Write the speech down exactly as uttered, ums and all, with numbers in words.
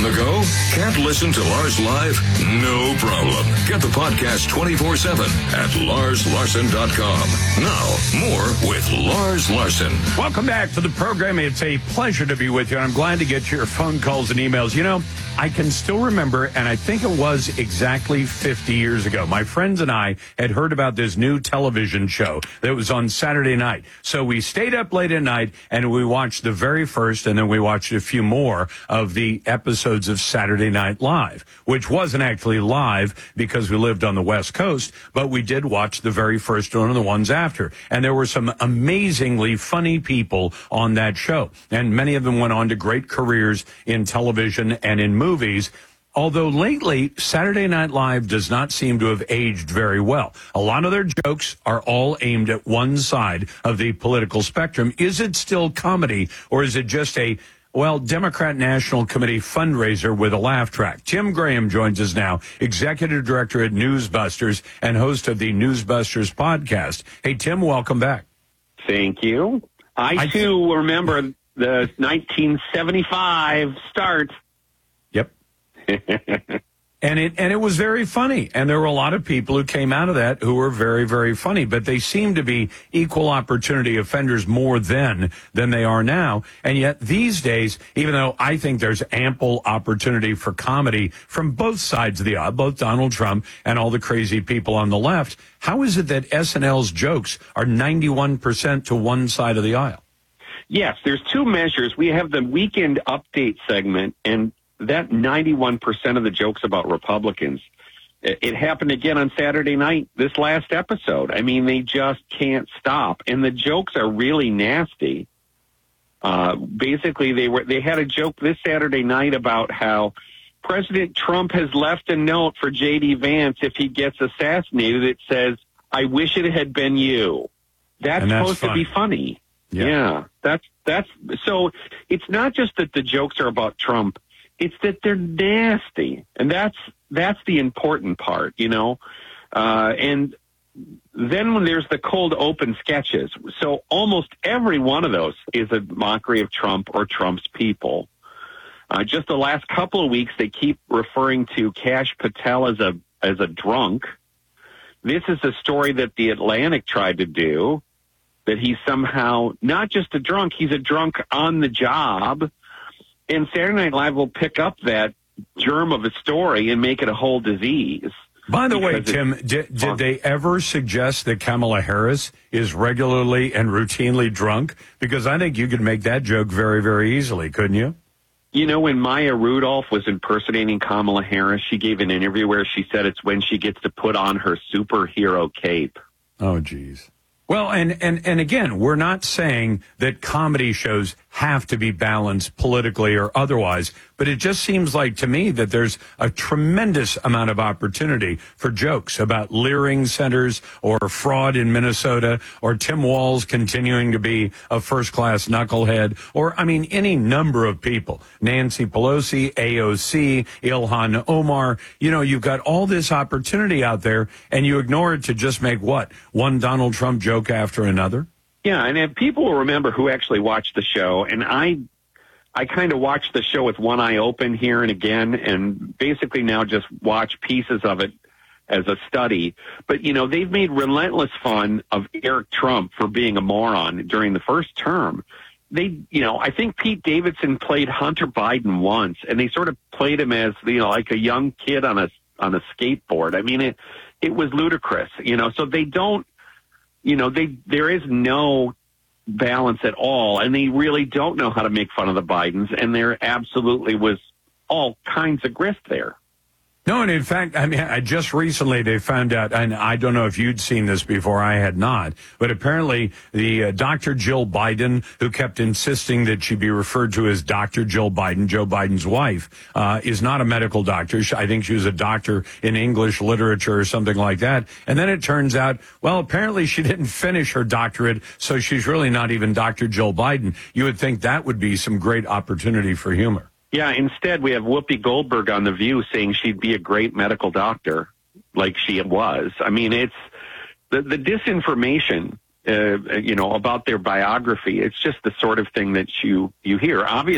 On the go? Can't listen to Lars live? No problem. Get the podcast twenty-four seven at lars larson dot com. Now, more with Lars Larson. Welcome back to the program. It's a pleasure to be with you, and I'm glad to get your phone calls and emails. You know, I can still remember, and I think it was exactly fifty years ago, my friends and I had heard about this new television show that was on Saturday night. So we stayed up late at night, and we watched the very first, and then we watched a few more of the episodes of Saturday Night Live, which wasn't actually live because we lived on the West Coast, but we did watch the very first one and the ones after. And there were some amazingly funny people on that show, and many of them went on to great careers in television and in movies. Although lately, Saturday Night Live does not seem to have aged very well. A lot of their jokes are all aimed at one side of the political spectrum. Is it still comedy, or is it just a, well, Democrat National Committee fundraiser with a laugh track? Tim Graham joins us now, Executive Director at Newsbusters and host of the Newsbusters podcast. Hey, Tim, welcome back. Thank you. I, I too, th- remember the nineteen seventy-five start. Yep. And it and it was very funny. And there were a lot of people who came out of that who were very, very funny. But they seem to be equal opportunity offenders more then than they are now. And yet these days, even though I think there's ample opportunity for comedy from both sides of the aisle, both Donald Trump and all the crazy people on the left, how is it that S N L's jokes are ninety-one percent to one side of the aisle? Yes, there's two measures. We have the weekend update segment, and that ninety-one percent of the jokes about Republicans, it happened again on Saturday night, this last episode. I mean, they just can't stop. And the jokes are really nasty. Uh, basically, they were they had a joke this Saturday night about how President Trump has left a note for J D. Vance if he gets assassinated. It says, "I wish it had been you." That's, that's supposed fun. to be funny. Yeah. yeah, that's that's so. It's not just that the jokes are about Trump. It's that they're nasty, and that's that's the important part, you know. Uh, and then when there's the cold open sketches, so almost every one of those is a mockery of Trump or Trump's people. Uh, just the last couple of weeks, they keep referring to Kash Patel as a as a drunk. This is a story that the Atlantic tried to do, that he's somehow not just a drunk, he's a drunk on the job. And Saturday Night Live will pick up that germ of a story and make it a whole disease. By the way, Tim, did, did they ever suggest that Kamala Harris is regularly and routinely drunk? Because I think you could make that joke very, very easily, couldn't you? You know, when Maya Rudolph was impersonating Kamala Harris, she gave an interview where she said it's when she gets to put on her superhero cape. Oh, geez. Well, and, and, and again, we're not saying that comedy shows have to be balanced politically or otherwise, but it just seems like to me that there's a tremendous amount of opportunity for jokes about leering centers or fraud in Minnesota or Tim Walz continuing to be a first-class knucklehead or, I mean, any number of people. Nancy Pelosi, A O C, Ilhan Omar. You know, you've got all this opportunity out there, and you ignore it to just make what? One Donald Trump joke after another? Yeah, and if people will remember who actually watched the show, and I I kind of watched the show with one eye open here and again, and basically now just watch pieces of it as a study. But, you know, they've made relentless fun of Eric Trump for being a moron during the first term. They, you know, I think Pete Davidson played Hunter Biden once, and they sort of played him as, you know, like a young kid on a on a skateboard. I mean, it it was ludicrous, you know, so they don't, You know, they there is no balance at all, and they really don't know how to make fun of the Bidens, and there absolutely was all kinds of grift there. No, and in fact, I mean, I just recently they found out, and I don't know if you'd seen this before, I had not, but apparently the uh, Doctor Jill Biden, who kept insisting that she be referred to as Doctor Jill Biden, Joe Biden's wife, uh, is not a medical doctor. I think she was a doctor in English literature or something like that. And then it turns out, well, apparently she didn't finish her doctorate, so she's really not even Doctor Jill Biden. You would think that would be some great opportunity for humor. Yeah, instead we have Whoopi Goldberg on The View saying she'd be a great medical doctor, like she was. I mean, it's the, the disinformation, uh, you know, about their biography. It's just the sort of thing that you, you hear. Obviously,